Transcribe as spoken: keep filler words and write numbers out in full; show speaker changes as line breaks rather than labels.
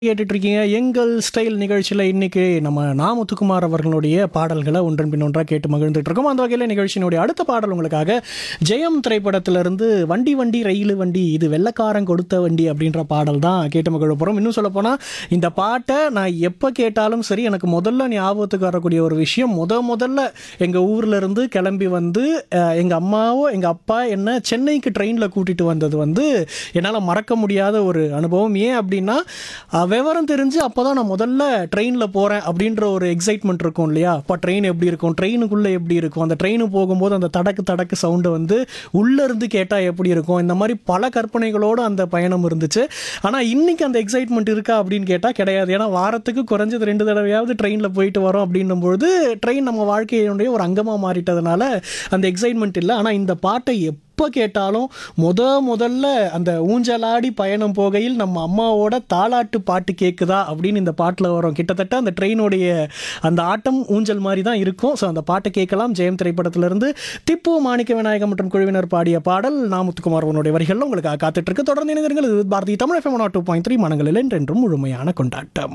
கேட்டுட்டு இருக்கீங்க எங்கள் ஸ்டைல் நிகழ்ச்சியில் இன்னைக்கு நம்ம நா முத்துக்குமார் அவர்களுடைய பாடல்களை ஒன்றன் பின் ஒன்றாக கேட்டு மகிழ்ந்துட்டு இருக்கோம். அந்த வகையில் நிகழ்ச்சியினுடைய அடுத்த பாடல் உங்களுக்காக ஜெயம் திரைப்படத்திலிருந்து வண்டி வண்டி ரயில் வண்டி இது வெள்ளக்காரன் கொடுத்த வண்டி அப்படின்ற பாடல் தான் கேட்டு மகிழ போகிறோம். இன்னும் சொல்ல போனால் இந்த பாட்டை நான் எப்போ கேட்டாலும் சரி எனக்கு முதல்ல ஞாபகத்துக்கு வரக்கூடிய ஒரு விஷயம், முத முதல்ல எங்கள் ஊரில் இருந்து கிளம்பி வந்து எங்கள் அம்மாவோ எங்கள் அப்பா என்ன சென்னைக்கு ட்ரெயினில் கூட்டிகிட்டு வந்தது வந்து என்னால் மறக்க முடியாத ஒரு அனுபவம். ஏன் அப்படின்னா விவரம் தெரிஞ்சு அப்போ தான் நான் முதல்ல ட்ரெயினில் போகிறேன் அப்படின்ற ஒரு எக்ஸைட்மெண்ட் இருக்கும் இல்லையா. அப்போ ட்ரெயின் எப்படி இருக்கும், ட்ரெயினுக்குள்ளே எப்படி இருக்கும், அந்த ட்ரெயின் போகும்போது அந்த தடக்கு தடக்கு சவுண்டு வந்து உள்ளேருந்து கேட்டால் எப்படி இருக்கும், இந்த மாதிரி பல கற்பனைகளோடு அந்த பயணம் இருந்துச்சு. ஆனால் இன்றைக்கி அந்த எக்ஸைட்மெண்ட் இருக்கா அப்படின்னு கேட்டால் கிடையாது. ஏன்னா வாரத்துக்கு குறைஞ்சது ரெண்டு தடவையாவது ட்ரெயினில் போயிட்டு வரோம் அப்படின்னும் பொழுது ட்ரெயின் நம்ம வாழ்க்கையினுடைய ஒரு அங்கமாக மாறிட்டதுனால அந்த எக்ஸைட்மெண்ட் இல்லை. ஆனால் இந்த பாட்டை எப்போ கேட்டாலும் முத முதல்ல அந்த ஊஞ்சலாடி பயணம் போகையில் நம்ம அம்மாவோட தாலாட்டு பாட்டு கேட்குதா அப்படின்னு இந்த பாட்டில் வரும். கிட்டத்தட்ட அந்த ட்ரெயினுடைய அந்த ஆட்டம் ஊஞ்சல் மாதிரி தான் இருக்கும். ஸோ அந்த பாட்டை கேட்கலாம். ஜெயம் திரைப்படத்திலிருந்து திப்பு மாணிக்க விநாயகம் மற்றும் குழுவினர் பாடிய பாடல் நா முத்துக்குமார் அவனுடைய வரிகளில் உங்களுக்கு காத்துட்டு இருக்கு. தொடர்ந்து இணைந்திருங்கள். இது Bharathi Tamil FM two point three மனங்களில் என்றென்றும் முழுமையான கொண்டாட்டம்.